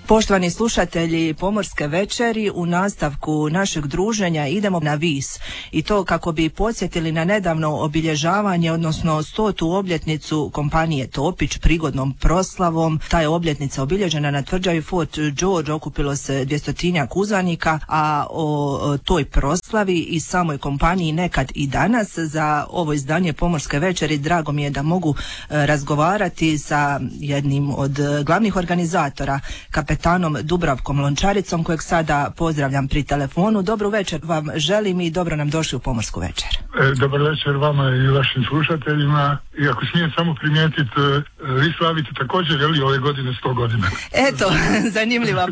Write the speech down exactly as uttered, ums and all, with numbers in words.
Poštovani slušatelji Pomorske večeri, u nastavku našeg druženja idemo na Vis i to kako bi podsjetili na nedavno obilježavanje, odnosno stotu obljetnicu kompanije Topić prigodnom proslavom. Ta je obljetnica obilježena na tvrđavi Fort George, okupilo se dvjestotinjak uzvanika, a o toj proslavi i samoj kompaniji nekad i danas za ovo izdanje Pomorske večeri drago mi je da mogu razgovarati sa jednim od glavnih organizatora, kapetanom Dubravkom Lončaricom, kojeg sada pozdravljam pri telefonu. Dobru večer vam želim i dobro nam došli u Pomorsku večer. E, dobar večer vama i vašim slušateljima. I ako smijem samo primijetiti, vi slavite također, je li, ove godine sto godina? Eto, zanimljiva